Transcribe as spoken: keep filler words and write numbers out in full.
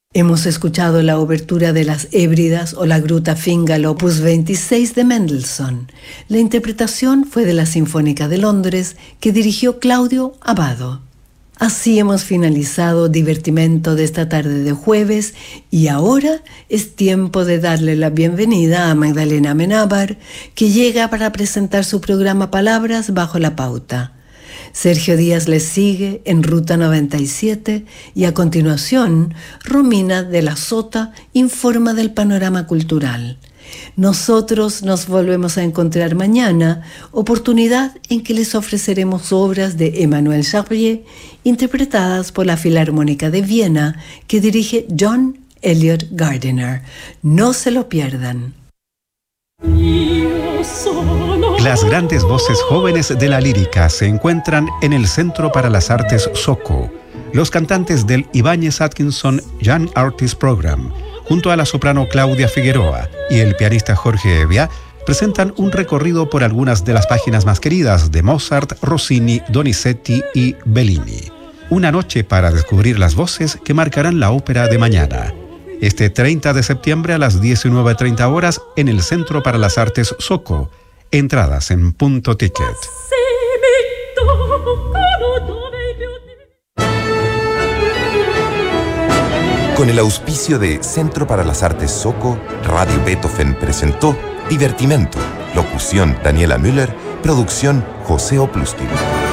Hemos escuchado la obertura de Las Hébridas o la Gruta Fingal opus veintiséis de Mendelssohn. La interpretación fue de la Sinfónica de Londres, que dirigió Claudio Abbado. Así hemos finalizado Divertimento de esta tarde de jueves, y ahora es tiempo de darle la bienvenida a Magdalena Amenábar, que llega para presentar su programa Palabras bajo la pauta. Sergio Díaz les sigue en Ruta noventa y siete y a continuación Romina de la Sota informa del panorama cultural. Nosotros nos volvemos a encontrar mañana, oportunidad en que les ofreceremos obras de Emmanuel Charrier interpretadas por la Filarmónica de Viena, que dirige John Elliott Gardiner. No se lo pierdan. Las grandes voces jóvenes de la lírica se encuentran en el Centro para las Artes Soco. Los cantantes del Ibáñez Atkinson Young Artist Program, junto a la soprano Claudia Figueroa y el pianista Jorge Evia, presentan un recorrido por algunas de las páginas más queridas de Mozart, Rossini, Donizetti y Bellini. Una noche para descubrir las voces que marcarán la ópera de mañana. Este treinta de septiembre a las diecinueve treinta horas en el Centro para las Artes Soco. Entradas en Punto Ticket. Con el auspicio de Centro para las Artes Soco, Radio Beethoven presentó Divertimento. Locución Daniela Müller. Producción José Oplustig.